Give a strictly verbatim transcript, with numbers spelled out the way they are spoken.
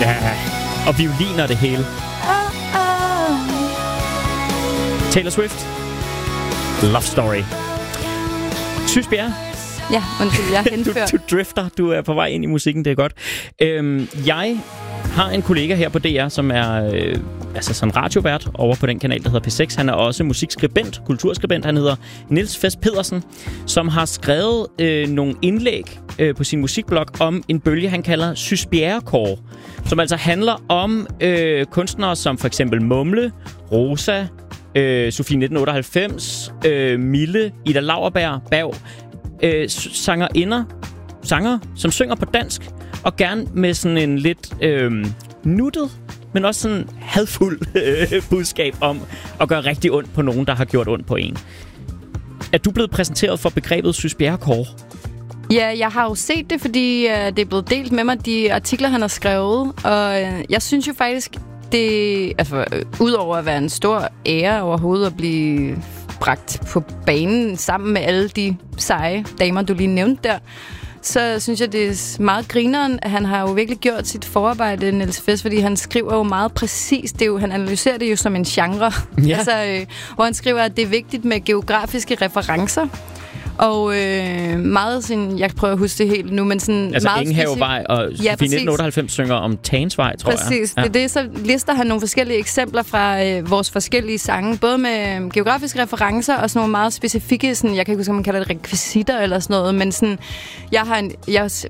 Ja, og violiner det hele. Oh, oh. Taylor Swift. Love Story. Sys Bjerre. Ja, undskyld, jeg er henført. Du, du drifter, du er på vej ind i musikken, det er godt. Øhm, jeg har en kollega her på D R, som er øh, altså sådan radiovært over på den kanal, der hedder P seks. Han er også musikskribent, kulturskribent. Han hedder Niels Fest Pedersen, som har skrevet øh, nogle indlæg øh, på sin musikblog om en bølge, han kalder Sys Bjerre-kår, som altså handler om øh, kunstnere som for eksempel Mumle, Rosa, øh, Sofie nitten otteoghalvfems, øh, Mille, Ida Lauerberg, Berg, øh, sangerinder, sanger, som synger på dansk, og gerne med sådan en lidt øh, nuttet, men også sådan hadfuld øh, budskab om at gøre rigtig ondt på nogen, der har gjort ondt på en. Er du blevet præsenteret for begrebet Sys Bjerre-kår? Ja, jeg har jo set det, fordi øh, det er blevet delt med mig, de artikler, han har skrevet. Og øh, jeg synes jo faktisk, det altså, øh, udover at være en stor ære overhovedet at blive bragt på banen sammen med alle de seje damer, du lige nævnte der, så synes jeg, det er meget grineren. Han har jo virkelig gjort sit forarbejde, Niels Fest, fordi han skriver jo meget præcist. Det er jo, han analyserer det jo som en genre. Ja. Altså, øh, hvor han skriver, at det er vigtigt med geografiske referencer. Og øh, meget sådan, jeg prøver at huske det helt nu, men sådan altså meget Enghave-vej og ja, Sofie nitten otteoghalvfems synger om Tagensvej, tror præcis. jeg. Præcis, ja. Det er det, så lister han nogle forskellige eksempler fra øh, vores forskellige sange, både med geografiske referencer og sådan nogle meget specifikke, sådan, jeg kan ikke huske, om man kalder det rekvisitter eller sådan noget, men sådan, jeg har en, jeg